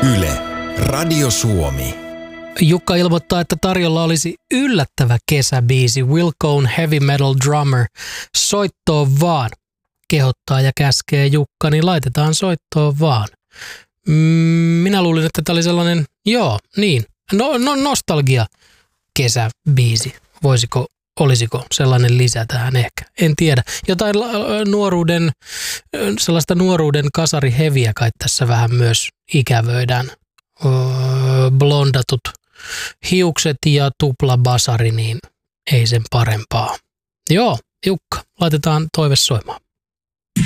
Yle, Radio Suomi. Jukka ilmoittaa, että tarjolla olisi yllättävä kesäbiisi Will Cohn Heavy Metal Drummer. Soittoon vaan. Kehottaa ja käskee Jukka, niin laitetaan soittoon vaan. Minä luulin, että tämä oli sellainen, nostalgia kesäbiisi. Olisiko sellainen lisä tähän ehkä? En tiedä. Jotain sellaista nuoruuden kasariheviä kai tässä vähän myös ikävöidään. Blondatut hiukset ja tuplabasari, niin ei sen parempaa. Joo, Jukka, laitetaan toive soimaan.